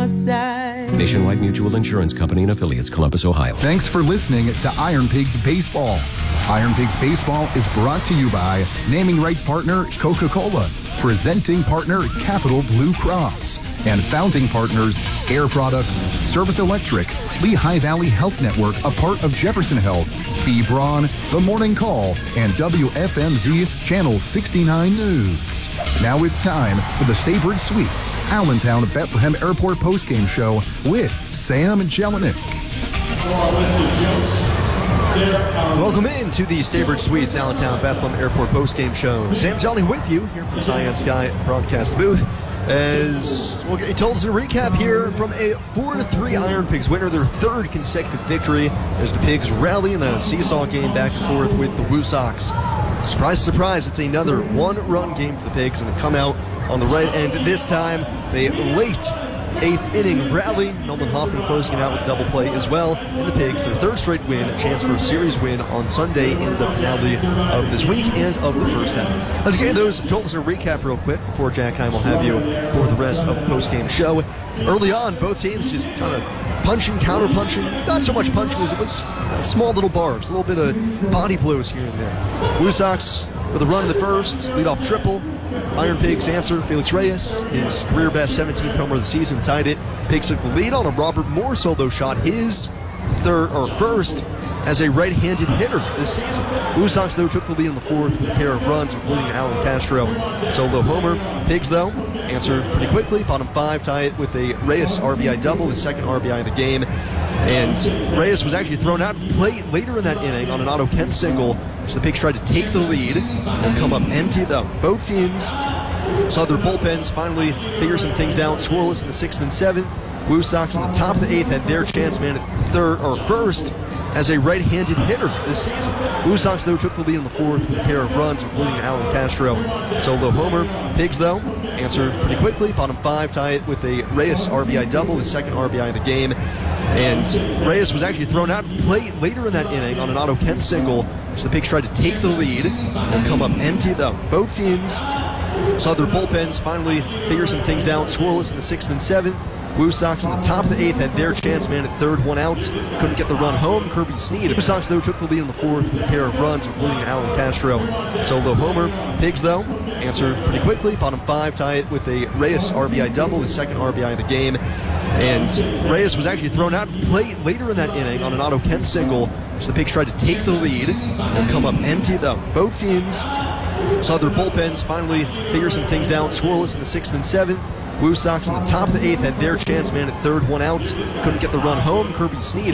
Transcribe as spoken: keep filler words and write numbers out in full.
my side. Nationwide Mutual Insurance Company and affiliates, Columbus, Ohio. Thanks for listening to Iron Pigs Baseball. Iron Pigs Baseball is brought to you by naming rights partner Coca-Cola, presenting partner Capital Blue Cross, and founding partners Air Products, Service Electric, Lehigh Valley Health Network, a part of Jefferson Health, B. Braun, The Morning Call, and W F M Z Channel sixty-nine News. Now it's time for the Staybridge Suites Allentown Bethlehem Airport postgame show with Sam Jelinek. Welcome in to the Staybridge Suites Allentown Bethlehem Airport postgame show. Sam Jelinek with you here from the Cyan Sky broadcast booth. As well, he told us a recap here from a four to three Iron Pigs winner, their third consecutive victory as the Pigs rally in a seesaw game back and forth with the Woo Sox. Surprise, surprise, it's another one-run game for the Pigs, and have come out on the right end this time. They late eighth inning rally. Nolan Hoffman closing it out with a double play as well. And the Pigs, their third straight win, a chance for a series win on Sunday in the finale of this week and of the first half. Let's get those totals and recap real quick before Jack Heim will have you for the rest of the post-game show. Early on, both teams just kind of punching, counter-punching. Not so much punching as it was just, you know, small little barbs, a little bit of body blows here and there. Woo Sox with a run in the first, leadoff triple. Iron Pigs answer, Felix Reyes, his career best seventeenth homer of the season, tied it. Pigs took the lead on a Robert Moore solo shot, his third or first as a right-handed hitter this season. Woo Sox, though, took the lead in the fourth with a pair of runs, including Alan Castro solo homer. Pigs, though, answered pretty quickly. Bottom five tie it with a Reyes R B I double, his second R B I of the game. And Reyes was actually thrown out to the plate later in that inning on an Otto Kemp single, so the Pigs tried to take the lead and come up empty, though. Both teams saw their bullpens finally figure some things out. Scoreless in the sixth and seventh. Woo Sox in the top of the eighth had their chance, man, at third or first as a right-handed hitter this season. Woo Sox, though, took the lead in the fourth with a pair of runs, including Alan Castro solo homer. Pigs, though, answered pretty quickly. Bottom five tie it with a Reyes R B I double, his second R B I of the game. And Reyes was actually thrown out to the plate later in that inning on an Otto Kemp single, so the Pigs tried to take the lead and come up empty, though. Both teams saw their bullpens finally figure some things out. Scoreless in the sixth and seventh. Woo Sox in the top of the eighth had their chance, man, at third, one out. Couldn't get the run home. Kirby Snead. Woo Sox, though, took the lead in the fourth with a pair of runs, including Alan Castro solo homer. Pigs, though, answered pretty quickly. Bottom five tie it with a Reyes R B I double, his second R B I of the game. And Reyes was actually thrown out to the plate later in that inning on an Otto Kemp single, so the Pigs tried to take the lead and come up empty, though. Both teams saw their bullpens finally figure some things out. Scoreless in the sixth and seventh. Woo Sox in the top of the eighth had their chance, man, at third, one out. Couldn't get the run home. Kirby Snead